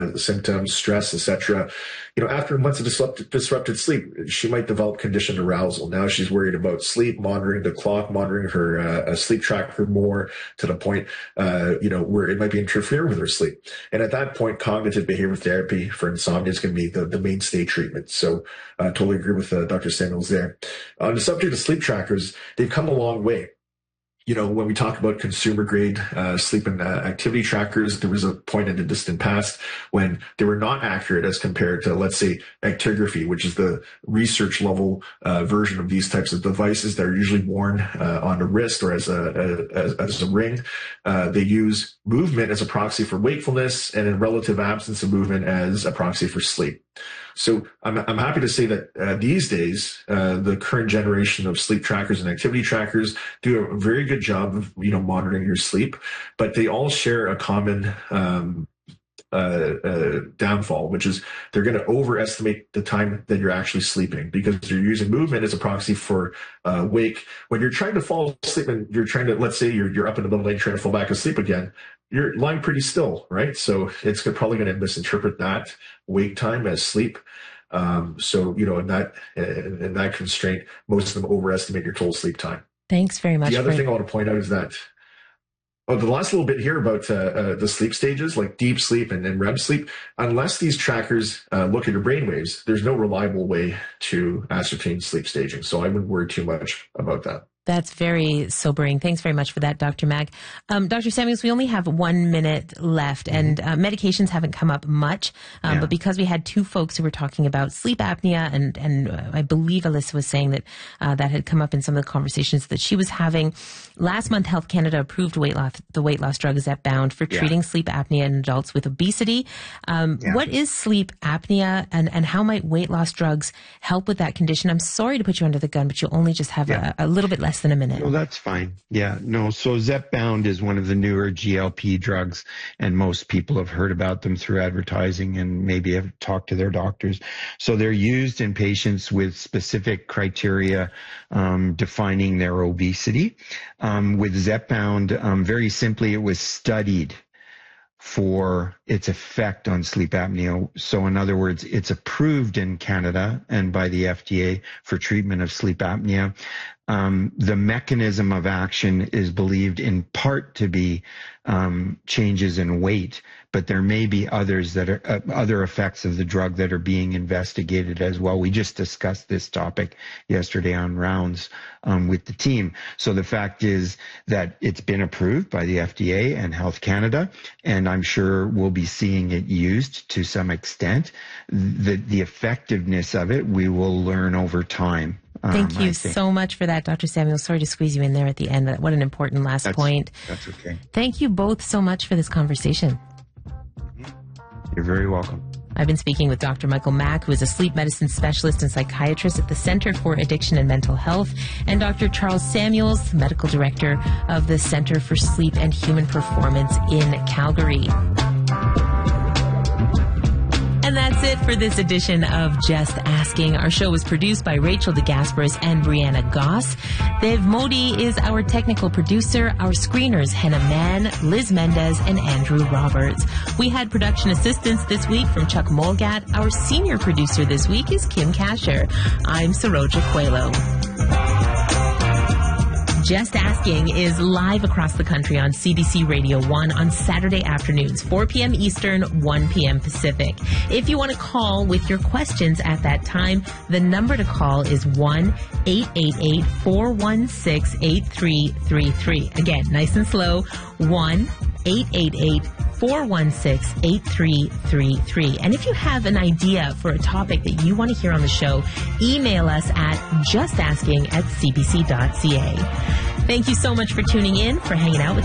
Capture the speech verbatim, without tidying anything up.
symptoms, stress, et cetera. You know, after months of disrupted, disrupted sleep, she might develop conditioned arousal. Now she's worried about sleep, monitoring the clock, monitoring her uh, sleep tracker more to the point, uh, you know, where it might be interfering with her sleep. And at that point, cognitive behavioral therapy for insomnia is going to be the, the mainstay treatment. So I uh, totally agree with uh, Doctor Samuels there. On the subject of sleep trackers, they've come a long way. You know, when we talk about consumer grade uh, sleep and uh, activity trackers, there was a point in the distant past when they were not accurate as compared to, let's say, actigraphy, which is the research level uh, version of these types of devices that are usually worn uh, on the wrist or as a, a as, as a ring. Uh, they use movement as a proxy for wakefulness and in relative absence of movement as a proxy for sleep. So I'm, I'm happy to say that uh, these days, uh, the current generation of sleep trackers and activity trackers do a very good job of, you know, monitoring your sleep, but they all share a common um, uh, uh, downfall, which is they're going to overestimate the time that you're actually sleeping because you're using movement as a proxy for uh, wake. When you're trying to fall asleep and you're trying to, let's say you're, you're up in the middle of the night trying to fall back asleep again, you're lying pretty still, right? So it's probably going to misinterpret that wake time as sleep. Um, so, you know, in that, in, in that constraint, most of them overestimate your total sleep time. Thanks very much. The other for... thing I want to point out is that, oh, the last little bit here about uh, uh, the sleep stages, like deep sleep and, and R E M sleep, unless these trackers uh, look at your brain waves, there's no reliable way to ascertain sleep staging. So I wouldn't worry too much about that. That's very sobering. Thanks very much for that, Doctor Mag. Um, Doctor Samuels, we only have one minute left, and uh, medications haven't come up much, um, yeah. but because we had two folks who were talking about sleep apnea, and, and uh, I believe Alyssa was saying that uh, that had come up in some of the conversations that she was having. Last month, Health Canada approved weight loss, the weight loss drug Zepbound for treating yeah. sleep apnea in adults with obesity. Um, yeah. What is sleep apnea, and, and how might weight loss drugs help with that condition? I'm sorry to put you under the gun, but you only just have yeah. a, a little bit less than a minute. No, that's fine. Yeah, no. So Zepbound is one of the newer G L P drugs, and most people have heard about them through advertising and maybe have talked to their doctors. So they're used in patients with specific criteria um, defining their obesity. Um, with Zepbound, um, very simply, it was studied for its effect on sleep apnea. So in other words, it's approved in Canada and by the F D A for treatment of sleep apnea. Um, the mechanism of action is believed in part to be um, changes in weight, but there may be others that are uh, other effects of the drug that are being investigated as well. We just discussed this topic yesterday on rounds um, with the team. So the fact is that it's been approved by the F D A and Health Canada, and I'm sure we'll be seeing it used to some extent. The, the effectiveness of it, we will learn over time. Thank um, you so much for that, Doctor Samuel. Sorry to squeeze you in there at the end. What an important last that's, point. That's okay. Thank you both so much for this conversation. You're very welcome. I've been speaking with Doctor Michael Mack, who is a sleep medicine specialist and psychiatrist at the Center for Addiction and Mental Health, and Doctor Charles Samuels, medical director of the Center for Sleep and Human Performance in Calgary. And that's it for this edition of Just Asking. Our show was produced by Rachel DeGasperis and Brianna Goss. Dev Modi is our technical producer. Our screeners, Henna Mann, Liz Mendez, and Andrew Roberts. We had production assistance this week from Chuck Molgat. Our senior producer this week is Kim Kasher. I'm Saroja Coelho. Just Asking is live across the country on C B C Radio one on Saturday afternoons, four p.m. Eastern, one p.m. Pacific. If you want to call with your questions at that time, the number to call is one eight eight eight, four one six, eight three three three. Again, nice and slow, one eight eight eight, four one six, eight three three three. And if you have an idea for a topic that you want to hear on the show, email us at justasking at c b c dot c a. Thank you so much for tuning in, for hanging out with